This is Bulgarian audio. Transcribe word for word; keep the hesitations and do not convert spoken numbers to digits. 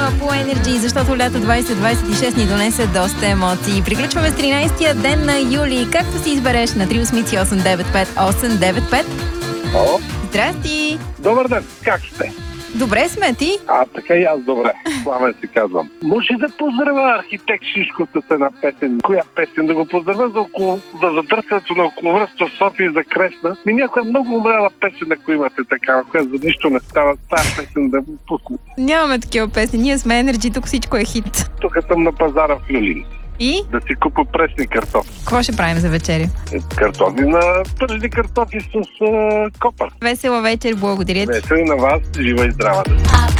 по Energy, защото лято двайсет двайсет и шест ни донесе доста емоции. Приключваме с тринайсетия ден на юли. Както си избереш на три осмици осем девет пет осем девет пет? Ало? Здрасти! Добър ден, как сте? Добре сме, ти? А, така и аз добре. Славен си казвам. Може да поздравя архитект Шишко с една песен. Коя песен да го поздравя за, около, за задърсването на околовръста в София за Кресна? Ми някоя много умряла песен, ако имате такава, която за нищо не става. Тази песен да го пусне. Нямаме такива песни. Ние сме Energy, тук всичко е хит. Тук съм на пазара в Люлин. И? Да си купа пресни картофи. Какво ще правим за вечеря? Картофи на тържни картофи с uh, копър. Весела вечер, благодаря ти. Весели на вас, жива и здрава.